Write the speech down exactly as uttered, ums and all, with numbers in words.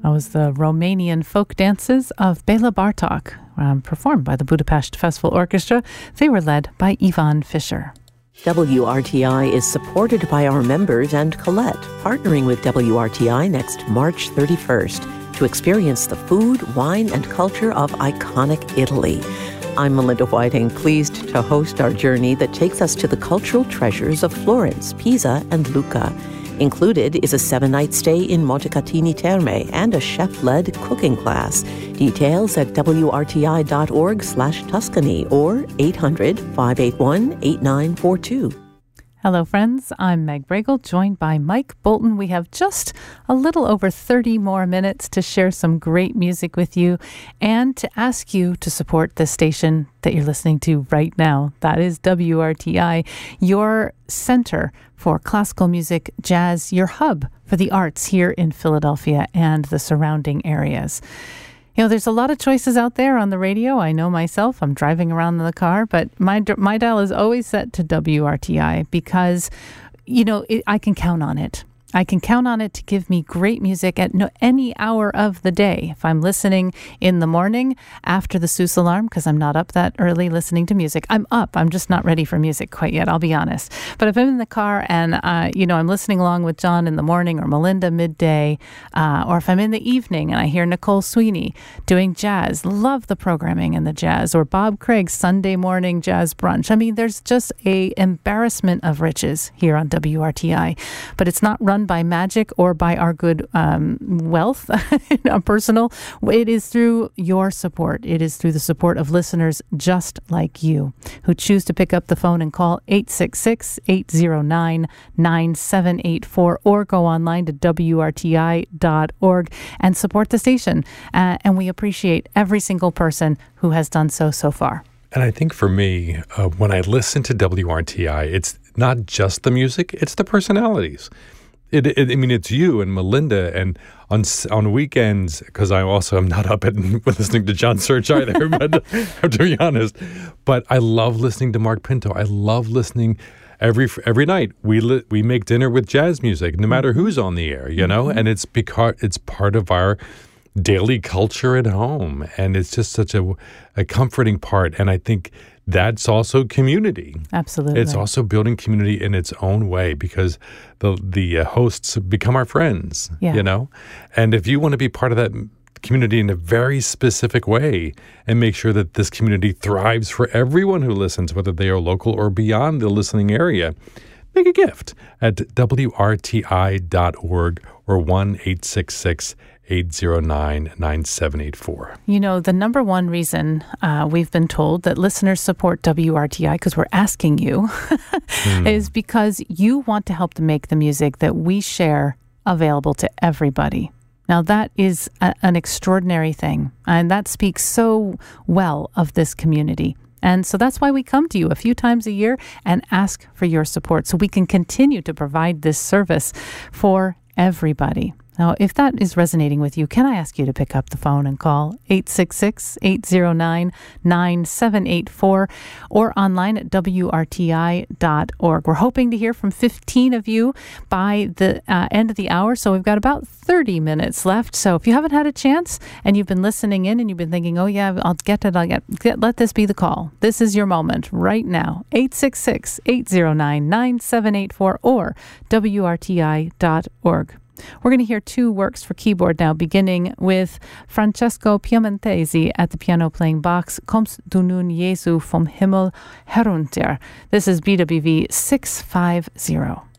That was the Romanian folk dances of Bela Bartok, um, performed by the Budapest Festival Orchestra. They were led by Ivan Fischer. W R T I is supported by our members and Colette, partnering with W R T I next March thirty-first to experience the food, wine, and culture of iconic Italy. I'm Melinda Whiting, pleased to host our journey that takes us to the cultural treasures of Florence, Pisa, and Lucca. Included is a seven-night stay in Montecatini Terme and a chef-led cooking class. Details at wrti.org slash Tuscany or eight hundred, five eight one, eight nine four two. Hello, friends. I'm Meg Bregel, joined by Mike Bolton. We have just a little over thirty more minutes to share some great music with you and to ask you to support the station that you're listening to right now. That is W R T I, your center for classical music, jazz, your hub for the arts here in Philadelphia and the surrounding areas. You know, there's a lot of choices out there on the radio. I know myself, I'm driving around in the car, but my my dial is always set to W R T I because, you know, it, I can count on it. I can count on it to give me great music at no, any hour of the day. If I'm listening in the morning after the S U S alarm, because I'm not up that early listening to music, I'm up. I'm just not ready for music quite yet, I'll be honest. But if I'm in the car and, uh, you know, I'm listening along with John in the morning or Melinda midday, uh, or if I'm in the evening and I hear Nicole Sweeney doing jazz, love the programming in the jazz, or Bob Craig's Sunday morning jazz brunch. I mean, there's just a embarrassment of riches here on W R T I, but it's not run by magic or by our good um, wealth, personal. It is through your support. It is through the support of listeners just like you who choose to pick up the phone and call eight six six, eight zero nine, nine seven eight four or go online to W R T I dot org and support the station. Uh, and we appreciate every single person who has done so so far. And I think for me, uh, when I listen to W R T I, it's not just the music, it's the personalities. It, it, I mean, it's you and Melinda, and on on weekends, because I also am not up at listening to John Search either, but to be honest. But I love listening to Mark Pinto. I love listening every every night. We li- we make dinner with jazz music, no matter who's on the air, you know, and it's because it's part of our daily culture at home, and it's just such a a comforting part. And I think that's also community. Absolutely. It's also building community in its own way because the the uh, hosts become our friends, yeah. you know? And if you want to be part of that community in a very specific way and make sure that this community thrives for everyone who listens, whether they are local or beyond the listening area, make a gift at W R T I dot org or one eight six six, eight zero nine, nine seven eight four. You know, the number one reason uh, we've been told that listeners support W R T I, because we're asking you, mm. is because you want to help to make the music that we share available to everybody. Now, that is a, an extraordinary thing, and that speaks so well of this community. And so that's why we come to you a few times a year and ask for your support so we can continue to provide this service for everybody. Now, if that is resonating with you, can I ask you to pick up the phone and call eight six six, eight zero nine, nine seven eight four or online at W R T I dot org. We're hoping to hear from fifteen of you by the uh, end of the hour, so we've got about thirty minutes left. So if you haven't had a chance and you've been listening in and you've been thinking, oh yeah, I'll get it, I'll get, get let this be the call. This is your moment right now. eight six six, eight zero nine, nine seven eight four or W R T I dot org. We're going to hear two works for keyboard now, beginning with Francesco Piemontesi at the piano playing Bach's Kommst du nun Jesu vom Himmel herunter. This is B W V six five zero.